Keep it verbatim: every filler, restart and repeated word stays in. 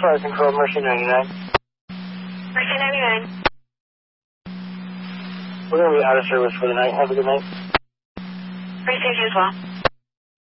Flight Control, Mercy ninety-nine. Mercy ninety-nine. We're going to be out of service for the night. Have a good night. Appreciate you as well.